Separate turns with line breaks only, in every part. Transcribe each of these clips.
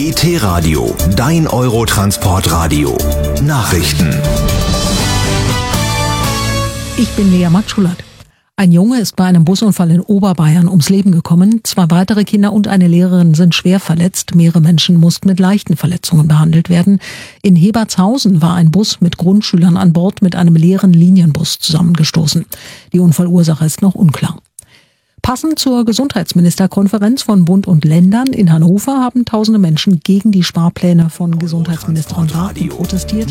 ET-Radio, dein Eurotransportradio. Nachrichten.
Ich bin Lea Matschulat. Ein Junge ist bei einem Busunfall in Oberbayern ums Leben gekommen. 2 weitere Kinder und eine Lehrerin sind schwer verletzt. Mehrere Menschen mussten mit leichten Verletzungen behandelt werden. In Hebertshausen war ein Bus mit Grundschülern an Bord mit einem leeren Linienbus zusammengestoßen. Die Unfallursache ist noch unklar. Passend zur Gesundheitsministerkonferenz von Bund und Ländern in Hannover haben tausende Menschen gegen die Sparpläne von Gesundheitsministerin Barth protestiert.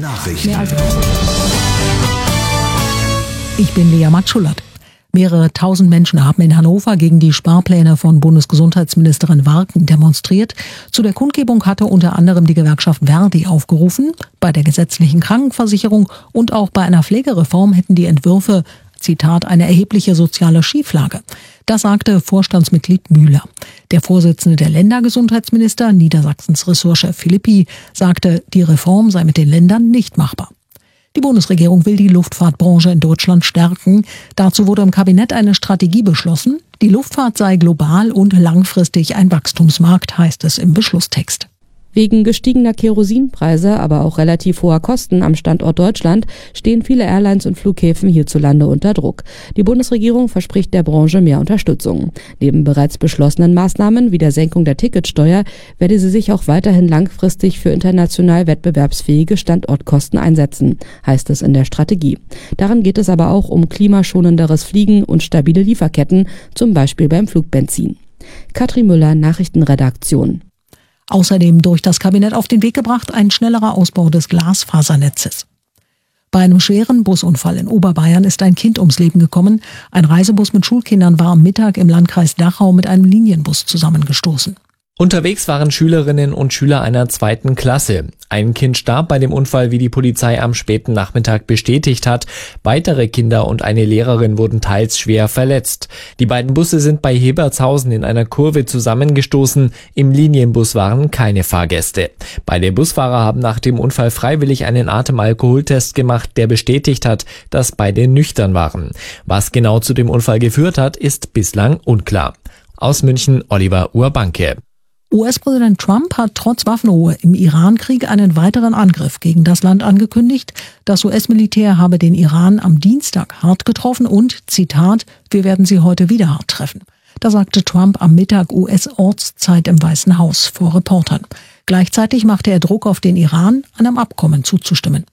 Ich bin Lea Matschulat. Mehrere tausend Menschen haben in Hannover gegen die Sparpläne von Bundesgesundheitsministerin Warken demonstriert. Zu der Kundgebung hatte unter anderem die Gewerkschaft Verdi aufgerufen. Bei der gesetzlichen Krankenversicherung und auch bei einer Pflegereform hätten die Entwürfe, Zitat, eine erhebliche soziale Schieflage. Das sagte Vorstandsmitglied Müller. Der Vorsitzende der Ländergesundheitsminister, Niedersachsens Ressortchef Philippi, sagte, die Reform sei mit den Ländern nicht machbar. Die Bundesregierung will die Luftfahrtbranche in Deutschland stärken. Dazu wurde im Kabinett eine Strategie beschlossen. Die Luftfahrt sei global und langfristig ein Wachstumsmarkt, heißt es im Beschlusstext.
Wegen gestiegener Kerosinpreise, aber auch relativ hoher Kosten am Standort Deutschland stehen viele Airlines und Flughäfen hierzulande unter Druck. Die Bundesregierung verspricht der Branche mehr Unterstützung. Neben bereits beschlossenen Maßnahmen wie der Senkung der Ticketsteuer werde sie sich auch weiterhin langfristig für international wettbewerbsfähige Standortkosten einsetzen, heißt es in der Strategie. Darin geht es aber auch um klimaschonenderes Fliegen und stabile Lieferketten, zum Beispiel beim Flugbenzin. Katrin Müller, Nachrichtenredaktion.
Außerdem durch das Kabinett auf den Weg gebracht ein schnellerer Ausbau des Glasfasernetzes. Bei einem schweren Busunfall in Oberbayern ist ein Kind ums Leben gekommen. Ein Reisebus mit Schulkindern war am Mittag im Landkreis Dachau mit einem Linienbus zusammengestoßen.
Unterwegs waren Schülerinnen und Schüler einer 2. Klasse. Ein Kind starb bei dem Unfall, wie die Polizei am späten Nachmittag bestätigt hat. Weitere Kinder und eine Lehrerin wurden teils schwer verletzt. Die beiden Busse sind bei Hebertshausen in einer Kurve zusammengestoßen. Im Linienbus waren keine Fahrgäste. Beide Busfahrer haben nach dem Unfall freiwillig einen Atemalkoholtest gemacht, der bestätigt hat, dass beide nüchtern waren. Was genau zu dem Unfall geführt hat, ist bislang unklar. Aus München, Oliver Urbanke.
US-Präsident Trump hat trotz Waffenruhe im Iran-Krieg einen weiteren Angriff gegen das Land angekündigt. Das US-Militär habe den Iran am Dienstag hart getroffen und, Zitat, wir werden sie heute wieder hart treffen. Da sagte Trump am Mittag US-Ortszeit im Weißen Haus vor Reportern. Gleichzeitig machte er Druck auf den Iran, einem Abkommen zuzustimmen.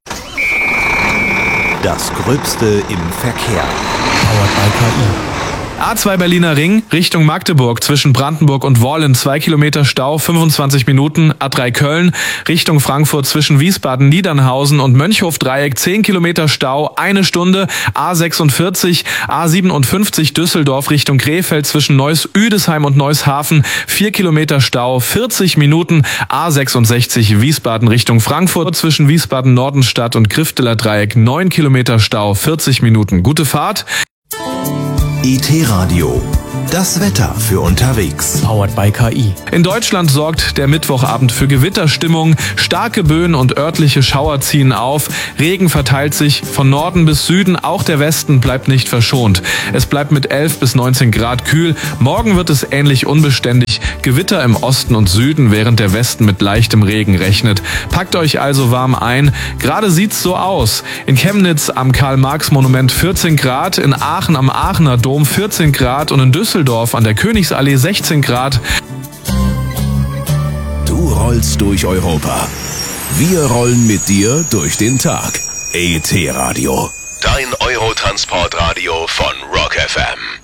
Das Gröbste im Verkehr.
Powered by KI. A2 Berliner Ring, Richtung Magdeburg, zwischen Brandenburg und Wohlen 2 Kilometer Stau, 25 Minuten. A3 Köln, Richtung Frankfurt zwischen Wiesbaden, Niedernhausen und Mönchhof-Dreieck 10 Kilometer Stau, 1 Stunde. A46, A57 Düsseldorf Richtung Krefeld zwischen Neuss-Üdesheim und Neushafen 4 Kilometer Stau, 40 Minuten. A66 Wiesbaden Richtung Frankfurt zwischen Wiesbaden-Nordenstadt und Grifteler Dreieck 9 Kilometer Stau, 40 Minuten. Gute Fahrt.
ET-Radio, das Wetter für unterwegs.
Powered by KI. In Deutschland sorgt der Mittwochabend für Gewitterstimmung. Starke Böen und örtliche Schauer ziehen auf. Regen verteilt sich von Norden bis Süden. Auch der Westen bleibt nicht verschont. Es bleibt mit 11 bis 19 Grad kühl. Morgen wird es ähnlich unbeständig. Gewitter im Osten und Süden, während der Westen mit leichtem Regen rechnet. Packt euch also warm ein. Gerade sieht's so aus. In Chemnitz am Karl-Marx-Monument 14 Grad. In Aachen am Aachener Dom 14 Grad. Und in Düsseldorf an der Königsallee 16 Grad.
Du rollst durch Europa. Wir rollen mit dir durch den Tag. ET-Radio, dein Eurotransportradio von Rock FM.